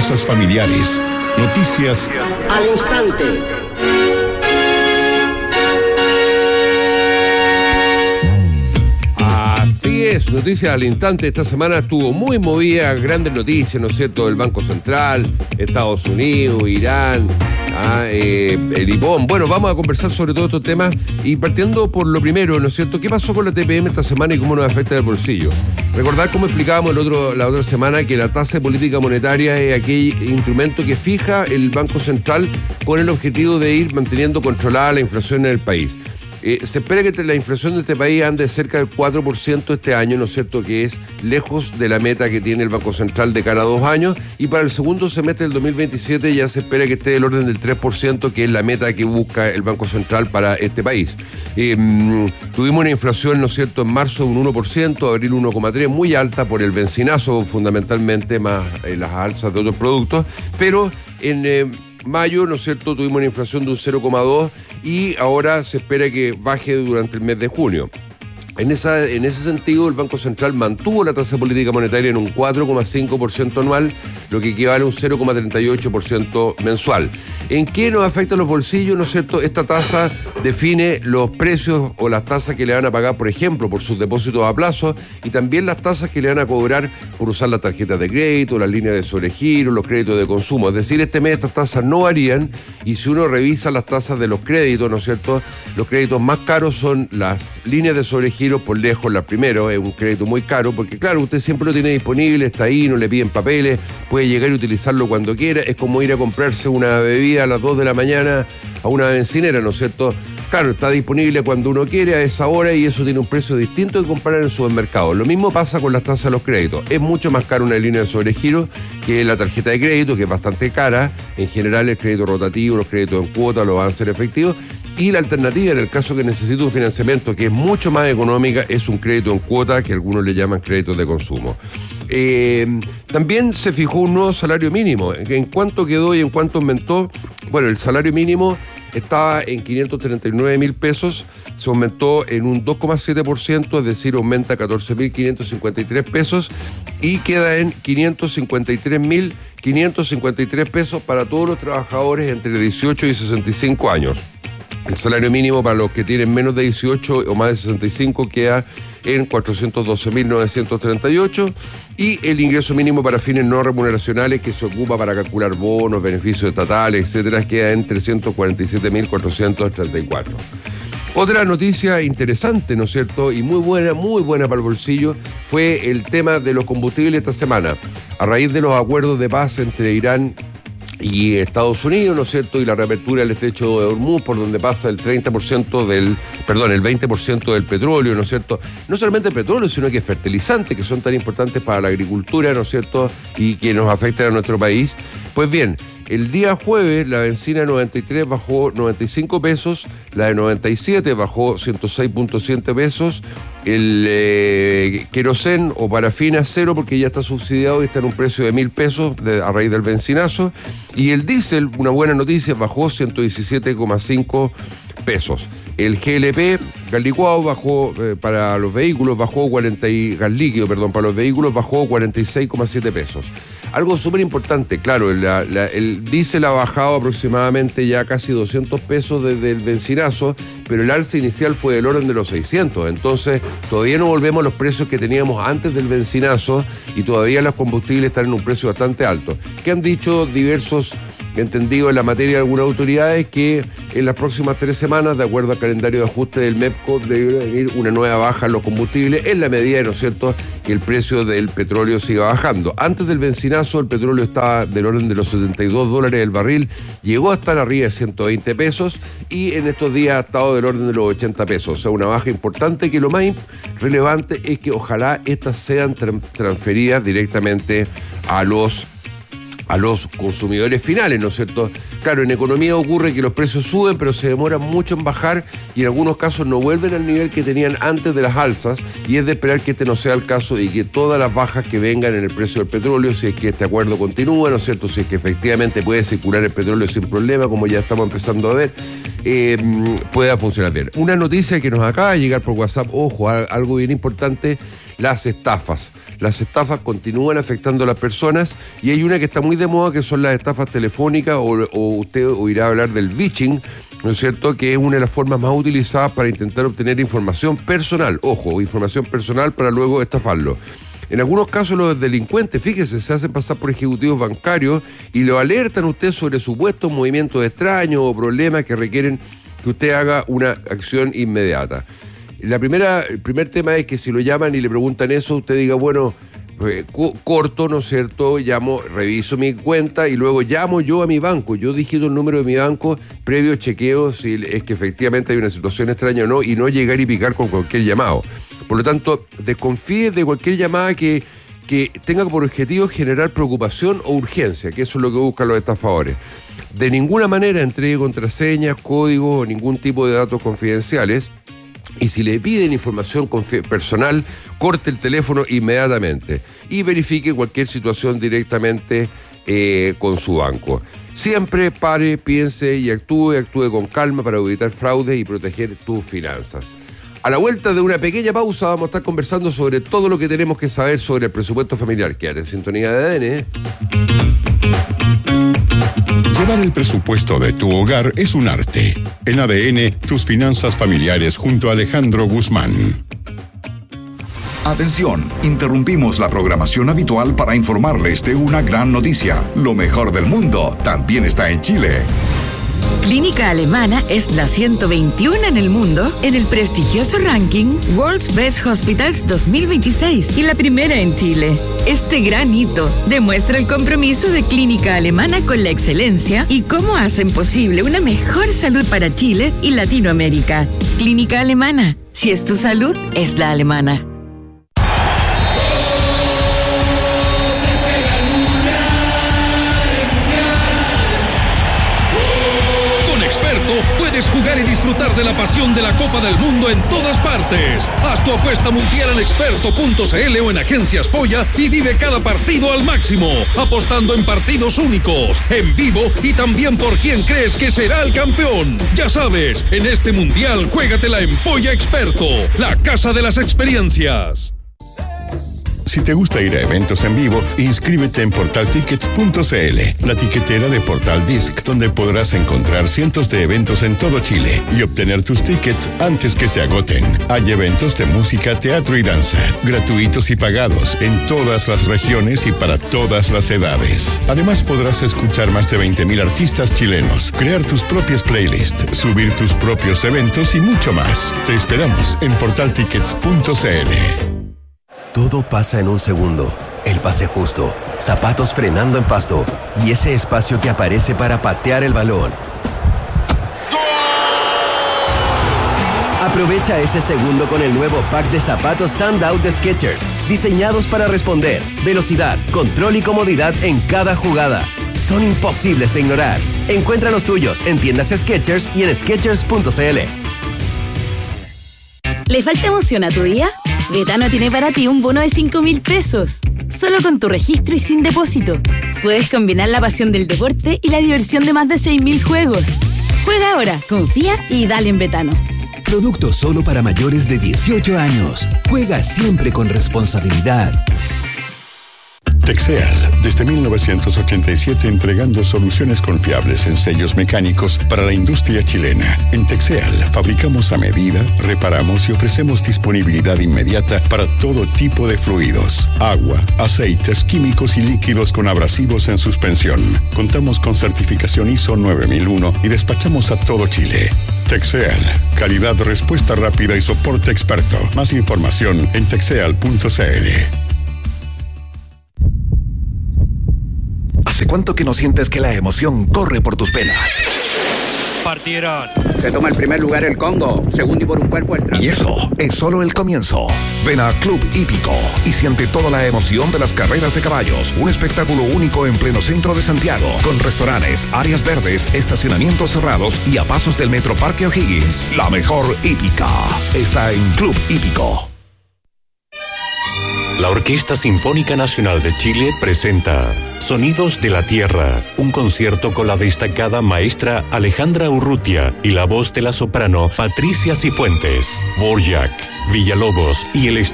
finanzas familiares. Noticias al instante. Así es, noticias al instante. Esta semana estuvo muy movida, grandes noticias, ¿no es cierto?, del Banco Central, Estados Unidos, Irán, el IPOM. Bueno, vamos a conversar sobre todos estos temas y partiendo por lo primero, ¿no es cierto?, ¿qué pasó con la TPM esta semana y cómo nos afecta el bolsillo? Recordar cómo explicábamos la otra semana que la tasa de política monetaria es aquel instrumento que fija el Banco Central con el objetivo de ir manteniendo controlada la inflación en el país. Se espera que la inflación de este país ande cerca del 4% este año, ¿no es cierto?, que es lejos de la meta que tiene el Banco Central de cara a 2 años, y para el segundo semestre del 2027 ya se espera que esté del orden del 3%, que es la meta que busca el Banco Central para este país. Tuvimos una inflación, ¿no es cierto?, en marzo de un 1%, abril 1,3%, muy alta por el bencinazo fundamentalmente, más las alzas de otros productos, pero en mayo, ¿no es cierto?, tuvimos una inflación de un 0,2% y ahora se espera que baje durante el mes de junio. En ese sentido, el Banco Central mantuvo la tasa de política monetaria en un 4,5% anual, lo que equivale a un 0,38% mensual. ¿En qué nos afecta los bolsillos, no es cierto? Esta tasa define los precios o las tasas que le van a pagar, por ejemplo, por sus depósitos a plazo, y también las tasas que le van a cobrar por usar las tarjetas de crédito, las líneas de sobregiro, los créditos de consumo. Es decir, este mes estas tasas no varían, y si uno revisa las tasas de los créditos, ¿no es cierto?, los créditos más caros son las líneas de sobregiro, por lejos la primero, es un crédito muy caro, porque claro, usted siempre lo tiene disponible, está ahí, no le piden papeles, puede llegar y utilizarlo cuando quiera, es como ir a comprarse una bebida a las 2 de la mañana a una bencinera, ¿no es cierto? Claro, está disponible cuando uno quiere, a esa hora, y eso tiene un precio distinto de comprar en el supermercado. Lo mismo pasa con las tasas de los créditos. Es mucho más caro una línea de sobregiro que la tarjeta de crédito, que es bastante cara. En general, el crédito rotativo, los créditos en cuota, los van a ser efectivos. Y la alternativa, en el caso que necesite un financiamiento que es mucho más económica, es un crédito en cuota, que algunos le llaman créditos de consumo. También se fijó un nuevo salario mínimo. ¿En cuánto quedó y en cuánto aumentó? Bueno, el salario mínimo estaba en 539.000 pesos, se aumentó en un 2,7%, es decir, aumenta 14.553 pesos y queda en 553.553 pesos para todos los trabajadores entre 18 y 65 años. El salario mínimo para los que tienen menos de 18 o más de 65 queda en 412.938 y el ingreso mínimo para fines no remuneracionales, que se ocupa para calcular bonos, beneficios estatales, etcétera, queda en 347.434. Otra noticia interesante, ¿no es cierto?, y muy buena para el bolsillo, fue el tema de los combustibles esta semana. A raíz de los acuerdos de paz entre Irán y Estados Unidos, ¿no es cierto?, y la reapertura del estrecho de Hormuz, por donde pasa el 20% del petróleo, ¿no es cierto? No solamente el petróleo, sino que fertilizantes, que son tan importantes para la agricultura, ¿no es cierto?, y que nos afectan a nuestro país. Pues bien, el día jueves la benzina 93 bajó 95 pesos, la de 97 bajó 106.7 pesos, el querosén o parafina 0 porque ya está subsidiado y está en un precio de 1.000 pesos a raíz del benzinazo, y el diésel, una buena noticia, bajó 117,5 pesos. El GLP, gas licuado, bajó para los vehículos, gas líquido, para los vehículos bajó 46,7 pesos. Algo súper importante, claro, el diésel ha bajado aproximadamente ya casi 200 pesos desde el benzinazo, pero el alza inicial fue del orden de los 600, entonces todavía no volvemos a los precios que teníamos antes del benzinazo y todavía los combustibles están en un precio bastante alto. ¿Qué han dicho diversos entendidos en la materia de algunas autoridades? Que en las próximas 3 semanas, de acuerdo al calendario de ajuste del MEPCO, debe venir una nueva baja en los combustibles, en la medida, ¿no es cierto?, que el precio del petróleo siga bajando. Antes del benzinazo el petróleo estaba del orden de los $72 el barril, llegó a estar arriba de 120 pesos y en estos días ha estado del orden de los 80 pesos, o sea, una baja importante, que lo más relevante es que ojalá estas sean transferidas directamente a los consumidores finales, ¿no es cierto? Claro, en economía ocurre que los precios suben, pero se demoran mucho en bajar y en algunos casos no vuelven al nivel que tenían antes de las alzas, y es de esperar que este no sea el caso y que todas las bajas que vengan en el precio del petróleo, si es que este acuerdo continúa, ¿no es cierto?, si es que efectivamente puede circular el petróleo sin problema, como ya estamos empezando a ver, pueda funcionar bien. Una noticia que nos acaba de llegar por WhatsApp, ojo, algo bien importante. las estafas. Las estafas continúan afectando a las personas y hay una que está muy de moda, que son las estafas telefónicas, o usted oirá hablar del phishing, ¿no es cierto?, que es una de las formas más utilizadas para intentar obtener información personal. Ojo, información personal para luego estafarlo. En algunos casos los delincuentes, fíjese, se hacen pasar por ejecutivos bancarios y lo alertan a usted sobre supuestos movimientos extraños o problemas que requieren que usted haga una acción inmediata. El primer tema es que si lo llaman y le preguntan eso, usted diga, bueno, corto, ¿no es cierto?, llamo, reviso mi cuenta y luego llamo yo a mi banco. Yo digito el número de mi banco previo chequeo si es que efectivamente hay una situación extraña o no, y no llegar y picar con cualquier llamado. Por lo tanto, desconfíe de cualquier llamada que tenga por objetivo generar preocupación o urgencia, que eso es lo que buscan los estafadores. De ninguna manera entregue contraseñas, códigos o ningún tipo de datos confidenciales. Y si le piden información personal, corte el teléfono inmediatamente y verifique cualquier situación directamente con su banco. Siempre pare, piense y actúe con calma para evitar fraudes y proteger tus finanzas. A la vuelta de una pequeña pausa vamos a estar conversando sobre todo lo que tenemos que saber sobre el presupuesto familiar. Quédate en sintonía de ADN. Llevar el presupuesto de tu hogar es un arte. En ADN, tus finanzas familiares junto a Alejandro Guzmán. Atención, interrumpimos la programación habitual para informarles de una gran noticia. Lo mejor del mundo también está en Chile. Clínica Alemana es la 121 en el mundo en el prestigioso ranking World's Best Hospitals 2026 y la primera en Chile. Este gran hito demuestra el compromiso de Clínica Alemana con la excelencia y cómo hacen posible una mejor salud para Chile y Latinoamérica. Clínica Alemana, si es tu salud, es la alemana. Puedes jugar y disfrutar de la pasión de la Copa del Mundo en todas partes. Haz tu apuesta mundial en experto.cl o en Agencias Polla y vive cada partido al máximo, apostando en partidos únicos, en vivo y también por quién crees que será el campeón. Ya sabes, en este mundial juégatela en Polla Experto, la casa de las experiencias. Si te gusta ir a eventos en vivo, inscríbete en portaltickets.cl, la tiquetera de Portal Disc, donde podrás encontrar cientos de eventos en todo Chile y obtener tus tickets antes que se agoten. Hay eventos de música, teatro y danza, gratuitos y pagados en todas las regiones y para todas las edades. Además, podrás escuchar más de 20.000 artistas chilenos, crear tus propias playlists, subir tus propios eventos y mucho más. Te esperamos en portaltickets.cl. Todo pasa en un segundo. El pase justo, zapatos frenando en pasto y ese espacio que aparece para patear el balón. Aprovecha ese segundo con el nuevo pack de zapatos Standout de Skechers, diseñados para responder, velocidad, control y comodidad en cada jugada. Son imposibles de ignorar. Encuentra los tuyos en tiendas Skechers y en Skechers.cl. ¿Le falta emoción a tu día? Betano tiene para ti un bono de 5.000 pesos. Solo con tu registro y sin depósito. Puedes combinar la pasión del deporte y la diversión de más de 6.000 juegos. Juega ahora, confía y dale en Betano. Producto solo para mayores de 18 años. Juega siempre con responsabilidad. Texeal, desde 1987 entregando soluciones confiables en sellos mecánicos para la industria chilena. En Texeal fabricamos a medida, reparamos y ofrecemos disponibilidad inmediata para todo tipo de fluidos, agua, aceites, químicos y líquidos con abrasivos en suspensión. Contamos con certificación ISO 9001 y despachamos a todo Chile. Texeal, calidad, respuesta rápida y soporte experto. Más información en texeal.cl. ¿Hace cuánto que no sientes que la emoción corre por tus venas? Partieron. Se toma el primer lugar el Congo, segundo y por un cuerpo el Y eso es solo el comienzo. Ven a Club Hípico y siente toda la emoción de las carreras de caballos. Un espectáculo único en pleno centro de Santiago, con restaurantes, áreas verdes, estacionamientos cerrados y a pasos del Metro Parque O'Higgins. La mejor hípica está en Club Hípico. La Orquesta Sinfónica Nacional de Chile presenta Sonidos de la Tierra, un concierto con la destacada maestra Alejandra Urrutia y la voz de la soprano Patricia Cifuentes, Borjak, Villalobos y el